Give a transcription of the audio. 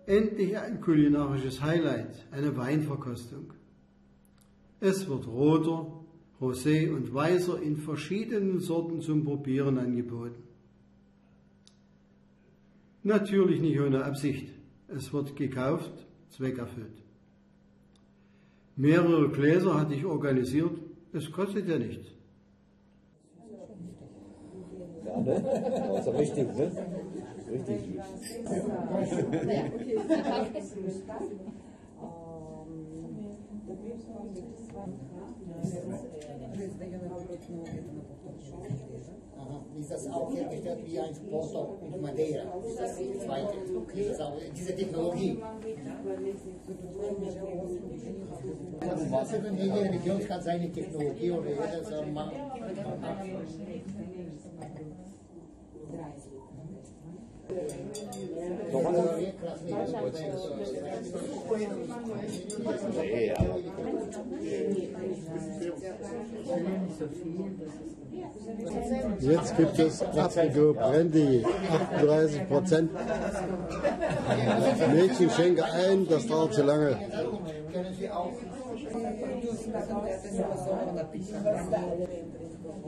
Endlich ein kulinarisches Highlight, eine Weinverkostung. Es wird roter, Rosé und weißer in verschiedenen Sorten zum Probieren angeboten. Natürlich nicht ohne Absicht. Es wird gekauft, zweckerfüllt. Mehrere Gläser hatte ich organisiert. Es kostet ja nichts. Ja, ne? Das ist richtig, ne? Richtig Ist das auch hergestellt wie ein Porto und Madeira? Ist das die zweite? Ist das auch diese Technologie? Was ist denn jede Region hat seine Technologie oder jeder macht? Jetzt gibt es Afriko Brandy, 38%. Mädchen schenke ein, das dauert zu lange. Können Sie auch